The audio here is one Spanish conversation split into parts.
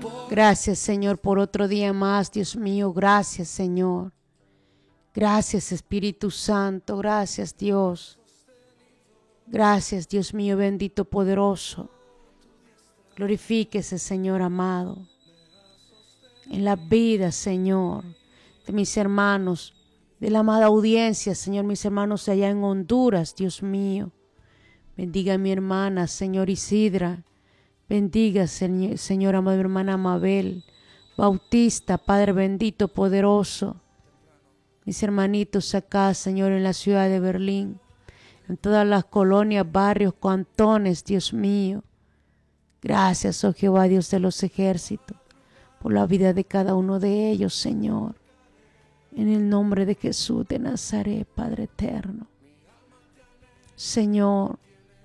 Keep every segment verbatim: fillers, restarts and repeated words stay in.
Gracias, Señor, por otro día más, Dios mío. Gracias, Señor. Gracias, Espíritu Santo. Gracias, Dios. Gracias, Dios mío, bendito, poderoso. Glorifíquese, Señor amado, en la vida, Señor, de mis hermanos, de la amada audiencia, Señor, mis hermanos allá en Honduras, Dios mío. Bendiga a mi hermana, Señor Isidra. Bendiga, Señor, Señor amado, mi hermana Mabel Bautista, Padre bendito, poderoso. Mis hermanitos acá, Señor, en la ciudad de Berlín, en todas las colonias, barrios, cantones, Dios mío. Gracias, oh Jehová, Dios de los ejércitos, por la vida de cada uno de ellos, Señor. En el nombre de Jesús de Nazaret, Padre eterno. Señor,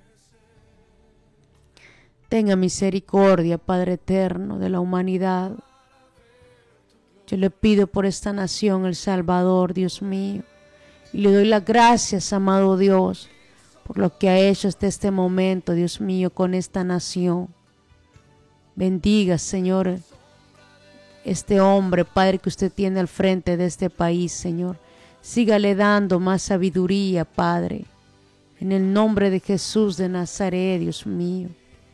tenga misericordia, Padre eterno, de la humanidad. Yo le pido por esta nación, El Salvador, Dios mío. Y le doy las gracias, amado Dios, por lo que ha hecho hasta este momento, Dios mío, con esta nación. Bendiga, Señor, este hombre, Padre, que usted tiene al frente de este país, Señor. Sígale dando más sabiduría, Padre. En el nombre de Jesús de Nazaret, Dios mío.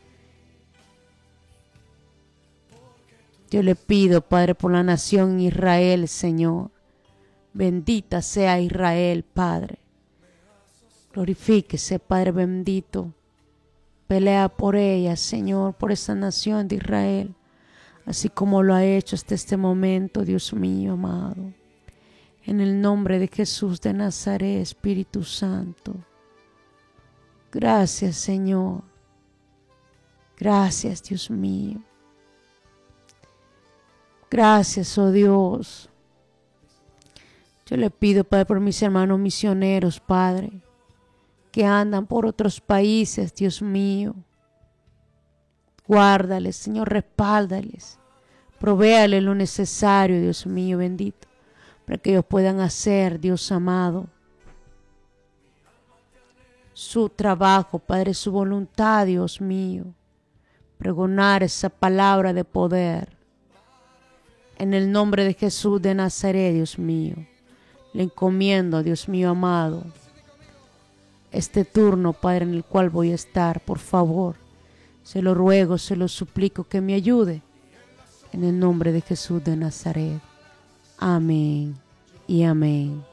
Yo le pido, Padre, por la nación Israel, Señor. Bendita sea Israel, Padre. Glorifíquese, Padre bendito. Pelea por ella, Señor, por esta nación de Israel, así como lo ha hecho hasta este momento, Dios mío amado. En el nombre de Jesús de Nazaret, Espíritu Santo. Gracias, Señor. Gracias, Dios mío. Gracias, oh Dios. Yo le pido, Padre, por mis hermanos misioneros, Padre, que andan por otros países, Dios mío. Guárdales, Señor, respáldales. Provéales lo necesario, Dios mío, bendito, para que ellos puedan hacer, Dios amado, su trabajo, Padre, su voluntad, Dios mío. Pregonar esa palabra de poder. En el nombre de Jesús de Nazaret, Dios mío, le encomiendo, Dios mío amado, este turno, Padre, en el cual voy a estar. Por favor, se lo ruego, se lo suplico que me ayude. En el nombre de Jesús de Nazaret. Amén y amén.